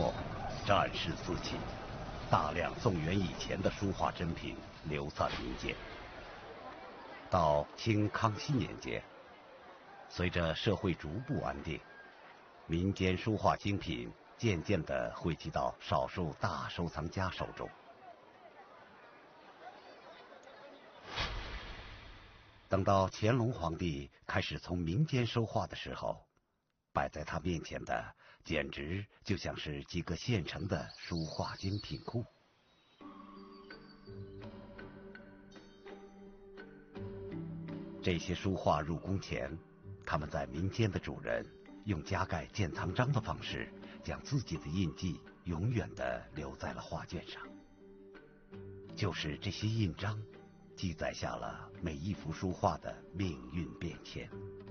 后，战事四起，大量宋元以前的书画珍品流散民间。到清康熙年间，随着社会逐步安定，民间书画精品渐渐地汇集到少数大收藏家手中。等到乾隆皇帝开始从民间收画的时候，摆在他面前的简直就像是几个现成的书画精品库。这些书画入宫前，他们在民间的主人用加盖建藏章的方式，将自己的印记永远地留在了画卷上。就是这些印章，记载下了每一幅书画的命运变迁。